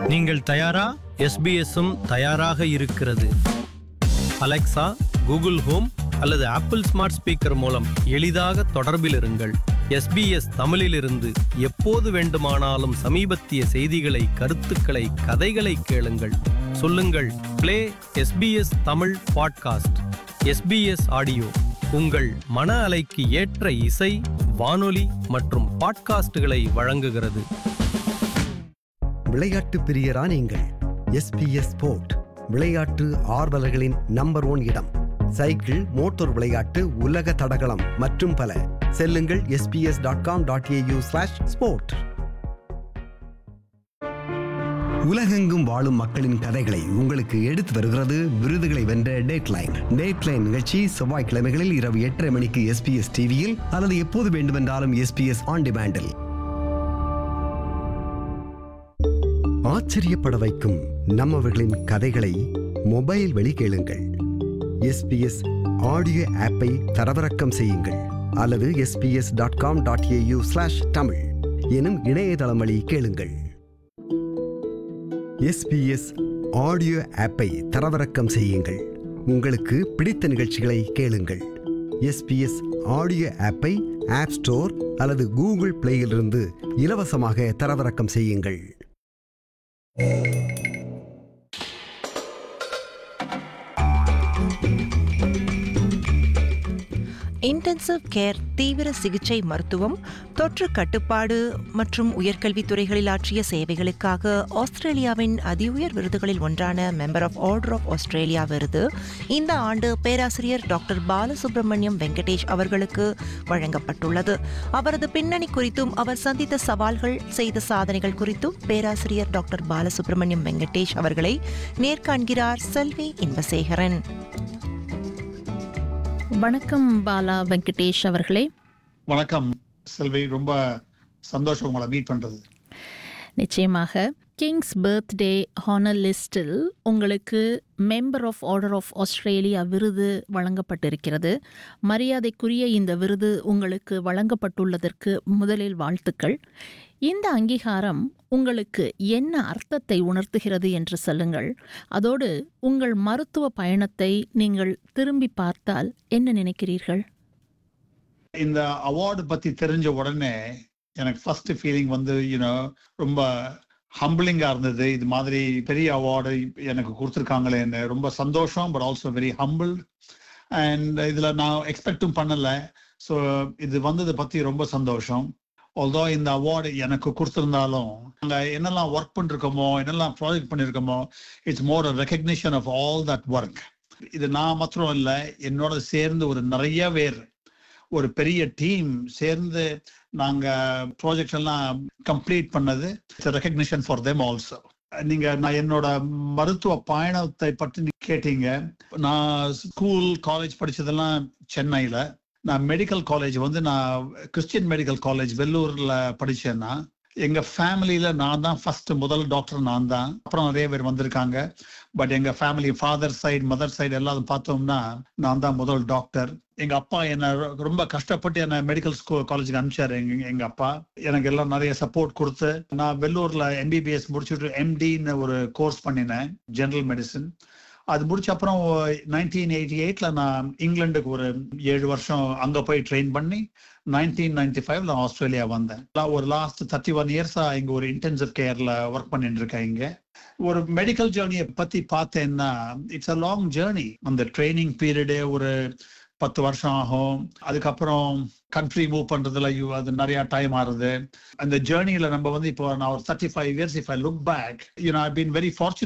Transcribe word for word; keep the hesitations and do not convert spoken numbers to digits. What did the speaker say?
நீங்கள் தயாரா? எஸ்பிஎஸ்ஸும் தயாராக இருக்கிறது. அலெக்சா, கூகுள் ஹோம் அல்லது ஆப்பிள் ஸ்மார்ட் ஸ்பீக்கர் மூலம் எளிதாக தொடர்பில் இருங்கள். எஸ்பிஎஸ் தமிழிலிருந்து எப்போது வேண்டுமானாலும் சமீபத்திய செய்திகளை, கருத்துக்களை, கதைகளை கேளுங்கள். சொல்லுங்கள், play SBS Tamil podcast. SBS audio உங்கள் மன அலைக்கு ஏற்ற இசை, வானொலி மற்றும் பாட்காஸ்டுகளை வழங்குகிறது. விளையாட்டு பிரியரா நீங்கள்? எஸ்பிஎஸ் ஸ்போர்ட் விளையாட்டு ஆர்வலர்களின் நம்பர் ஒன் இடம். சைக்கிள், மோட்டார் விளையாட்டு, உலக தடகளம் மற்றும் பல. செல்லுங்கள் SBS dot com dot AU slash sport. உலகெங்கும் வாழும் மக்களின் கதைகளை உங்களுக்கு எடுத்து வருகிறது விருதுகளை வென்ற டேட்லைன். டேட்லைன் நிகழ்ச்சி செவ்வாய்க்கிழமைகளில் இரவு எட்டரை மணிக்கு எஸ்பிஎஸ் டிவியில் அல்லது எப்போது வேண்டுமென்றாலும் எஸ்பிஎஸ் ஆன் டிமாண்டில். ஆச்சரியப்பட வைக்கும் நம்மவர்களின் கதைகளை மொபைல் வழி கேளுங்கள். எஸ்பிஎஸ் ஆடியோ ஆப்பை தரவிறக்கம் செய்யுங்கள் அல்லது SBS dot com dot AU slash Tamil எனும் இணையதளம் வழி கேளுங்கள். எஸ்பிஎஸ் ஆடியோ ஆப்பை தரவிறக்கம் செய்யுங்கள். உங்களுக்கு பிடித்த நிகழ்ச்சிகளை கேளுங்கள். எஸ்பிஎஸ் ஆடியோ ஆப்பை ஆப் ஸ்டோர் அல்லது கூகுள் பிளேயிலிருந்து இலவசமாக தரவிறக்கம் செய்யுங்கள். இன்டென்சிவ் கேர் தீவிர சிகிச்சை மருத்துவம், தொற்று கட்டுப்பாடு மற்றும் உயர்கல்வி துறைகளில் ஆற்றிய சேவைகளுக்காக ஆஸ்திரேலியாவின் அதிஉயர் விருதுகளில் ஒன்றான member of order of Australia விருது இந்த ஆண்டு பேராசிரியர் டாக்டர் பாலசுப்ரமணியம் வெங்கடேஷ் அவர்களுக்கு வழங்கப்பட்டுள்ளது. அவரது பின்னணி குறித்தும் அவர் சந்தித்த சவால்கள், செய்த சாதனைகள் குறித்தும் பேராசிரியர் டாக்டர் பாலசுப்ரமணியம் வெங்கடேஷ் அவர்களை நேர்காண்கிறார் செல்வி இன்பசேகரன். வணக்கம் பாலா வெங்கடேஷ் அவர்களே. வணக்கம் செல்வி, ரொம்ப சந்தோஷம் உங்களை மீட் பண்றது. நிச்சயமாக. கிங்ஸ் பர்த்டே ஹானர் லிஸ்டில் உங்களுக்கு member of order of Australia விருது வழங்கப்பட்டிருக்கிறது. மரியாதைக்குரிய இந்த விருது உங்களுக்கு வழங்கப்பட்டுள்ளதற்கு முதலில் வாழ்த்துக்கள். இந்த அங்கீகாரம் உங்களுக்கு என்ன அர்த்தத்தை உணர்த்துகிறது என்று சொல்லுங்கள். அதோடு உங்கள் மருத்துவ பயணத்தை நீங்கள் திரும்பி பார்த்தால் என்ன நினைக்கிறீர்கள்? இந்த அவார்டு பத்தி தெரிஞ்ச உடனே எனக்கு ஃபர்ஸ்ட் ஃபீலிங் வந்து யூனோ ரொம்ப ஹம்பிளிங்கா இருந்தது. இது மாதிரி பெரிய அவார்டு எனக்கு கொடுத்துருக்காங்களேன்னு ரொம்ப சந்தோஷம். But also very humble. And இதுல நான் எக்ஸ்பெக்டும் பண்ணல. ஸோ இது வந்ததை பத்தி ரொம்ப சந்தோஷம். ஆல்தோ இந்த அவார்டு எனக்கு கொடுத்துருந்தாலும் நாங்கள் என்னெல்லாம் ஒர்க் பண்ணிருக்கோமோ, என்னெல்லாம் project பண்ணியிருக்கோமோ, it's more a recognition of all that work. இது நான் மாத்திரம் இல்லை, என்னோட சேர்ந்து ஒரு நிறைய பேர், ஒரு பெரிய டீம் சேர்ந்து நாங்க ப்ராஜெக்ட் எல்லாம் கம்ப்ளீட் பண்ணது. It's recognition for them also. நீங்க நான் என்னோட மருத்துவ பயணத்தை பற்றி கேட்டீங்க. நான் ஸ்கூல், காலேஜ் படிச்சதெல்லாம் சென்னையில. நான் மெடிக்கல் காலேஜ் வந்து நான் கிறிஸ்டியன் மெடிக்கல் காலேஜ் வெள்ளூர்ல படிச்சேன்னா, எங்க ஃபேமிலியில நான் தான் ஃபர்ஸ்ட் முதல் டாக்டர். நான் தான். அப்புறம் நிறைய பேர் வந்திருக்காங்க. பட் எங்க family father side, mother side எல்லாரும் பார்த்தோம்னா நான் தான் முதல் டாக்டர். எங்க அப்பா என்ன ரொம்ப கஷ்டப்பட்டு என்ன மெடிக்கல் ஸ்கூல் காலேஜுக்கு அனுப்பிச்சாரு. எங்க எங்க அப்பா எனக்கு எல்லாம் நிறைய சப்போர்ட் கொடுத்து நான் வெள்ளூர்ல எம்பிபிஎஸ் முடிச்சுட்டு எம்டின்னு ஒரு கோர்ஸ் பண்ணினேன், ஜெனரல் மெடிசன். அது முடிச்ச அப்புறம் நைன்டீன் எயிட்டி எயிட்ல நான் இங்கிலாந்துக்கு ஒரு ஏழு வருஷம் அங்க போய் ட்ரெயின் பண்ணி நைன்டீன் நைன்டி ஃபைவ்ல ஆஸ்திரேலியா வந்தேன். ஒரு லாஸ்ட் தேர்ட்டி ஒன் இயர்ஸா இங்க ஒரு இன்டென்சிவ் கேர்ல ஒர்க் பண்ணிட்டு இருக்கேன். இங்க ஒரு மெடிக்கல் ஜேர்னியை பத்தி பார்த்தேன்னா இட்ஸ் அ லாங் ஜேர்னி. அந்த ட்ரைனிங் பீரியடே ஒரு பத்து வருஷம் ஆகும். அதுக்கப்புறம் கண்ட்ரி மூவ் பண்றதுல அது நிறைய டைம் ஆகுது. அந்த ஜேர்னியில நம்ம வந்து இப்போ நான் ஒரு thirty five years if I look back, you know I been very fortunate.